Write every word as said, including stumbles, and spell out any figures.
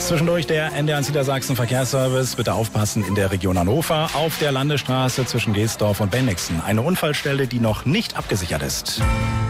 Zwischendurch der N D R eins Niedersachsen Verkehrsservice. Bitte aufpassen in der Region Hannover auf der Landesstraße zwischen Geesdorf und Bennigsen. Eine Unfallstelle, die noch nicht abgesichert ist.